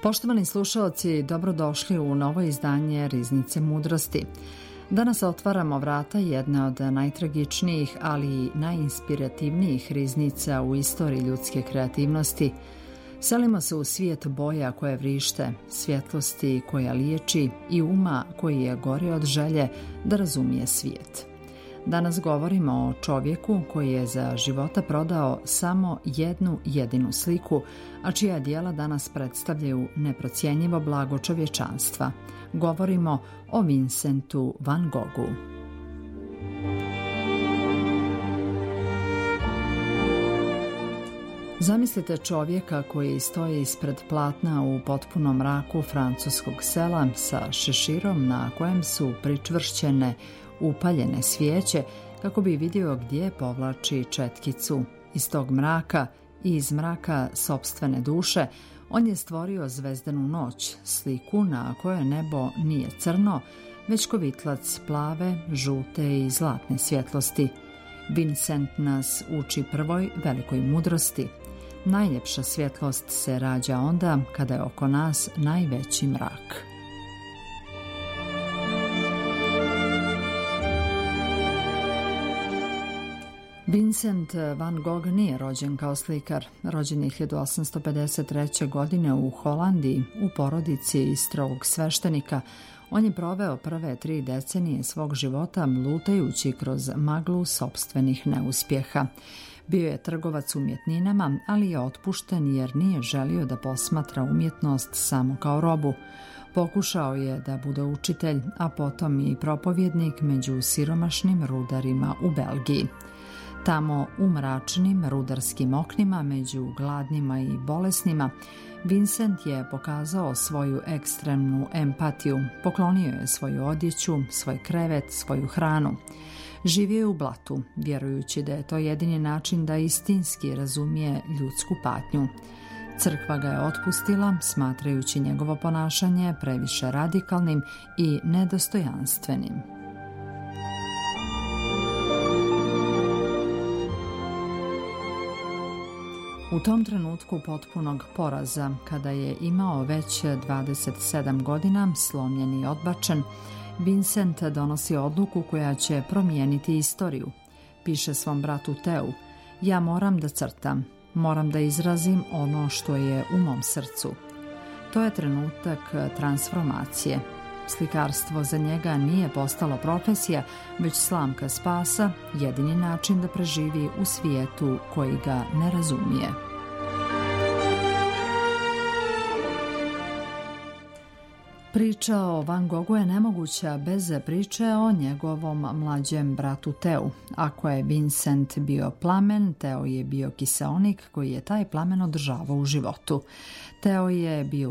Poštovani slušaoci, dobrodošli u novo izdanje Riznice mudrosti. Danas otvaramo vrata jedne od najtragičnijih, ali i najinspirativnijih riznica u istoriji ljudske kreativnosti. Selimo se u svijet boja koje vrište, svjetlosti koja liječi i uma koji je gori od želje da razumije svijet. Danas govorimo o čovjeku koji je za života prodao samo jednu jedinu sliku, a čija djela danas predstavljaju neprocjenjivo blago čovječanstva. Govorimo o Vincentu van Goghu. Zamislite čovjeka koji stoji ispred platna u potpunom mraku francuskog sela sa šeširom na kojem su pričvršćene upaljene svijeće kako bi vidio gdje povlači četkicu. Iz tog mraka i iz mraka sopstvene duše on je stvorio zvezdanu noć, sliku na kojoj nebo nije crno, već kovitlac plave, žute i zlatne svjetlosti. Vincent nas uči prvoj velikoj mudrosti. Najljepša svjetlost se rađa onda kada je oko nas najveći mrak. Vincent van Gogh nije rođen kao slikar. Rođen je 1853. godine u Holandiji u porodici strogog sveštenika. On je proveo prve 3 decenije svog života lutajući kroz maglu sopstvenih neuspjeha. Bio je trgovac umjetninama, ali je otpušten jer nije želio da posmatra umjetnost samo kao robu. Pokušao je da bude učitelj, a potom i propovjednik među siromašnim rudarima u Belgiji. Tamo u mračnim rudarskim oknima među gladnima i bolesnima Vincent je pokazao svoju ekstremnu empatiju, poklonio je svoju odjeću, svoj krevet, svoju hranu. Živio je u blatu, vjerujući da je to jedini način da istinski razumije ljudsku patnju. Crkva ga je otpustila, smatrajući njegovo ponašanje previše radikalnim i nedostojanstvenim. U tom trenutku potpunog poraza, kada je imao već 27 godina, slomljen i odbačen, Vincent donosi odluku koja će promijeniti istoriju. Piše svom bratu Teu: ja moram da crtam, moram da izrazim ono što je u mom srcu. To je trenutak transformacije. Slikarstvo za njega nije postalo profesija, već slamka spasa, jedini način da preživi u svijetu koji ga ne razumije. Priča o Van Goghu je nemoguća bez priče o njegovom mlađem bratu Teu. Ako je Vincent bio plamen, Teo je bio kiseonik koji je taj plamen održavao u životu. Teo je bio